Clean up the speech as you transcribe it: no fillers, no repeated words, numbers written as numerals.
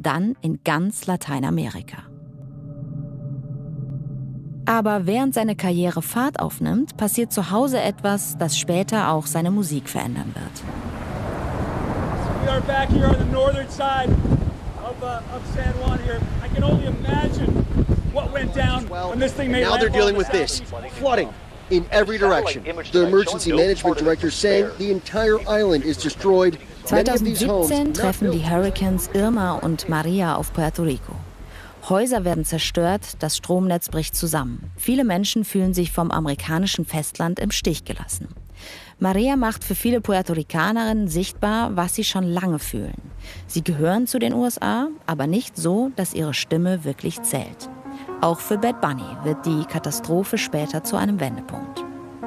dann in ganz Lateinamerika. Aber während seine Karriere Fahrt aufnimmt, passiert zu Hause etwas, das später auch seine Musik verändern wird. We are back here on the northern side of San Juan here. I can only imagine what went down when this thing made landfall. Now they're dealing with this flooding in every direction. The emergency management director saying the entire island is destroyed. 2017 treffen die Hurricanes Irma und Maria auf Puerto Rico. Häuser werden zerstört, das Stromnetz bricht zusammen. Viele Menschen fühlen sich vom amerikanischen Festland im Stich gelassen. Maria macht für viele Puerto Ricanerinnen sichtbar, was sie schon lange fühlen. Sie gehören zu den USA, aber nicht so, dass ihre Stimme wirklich zählt. Auch für Bad Bunny wird die Katastrophe später zu einem Wendepunkt.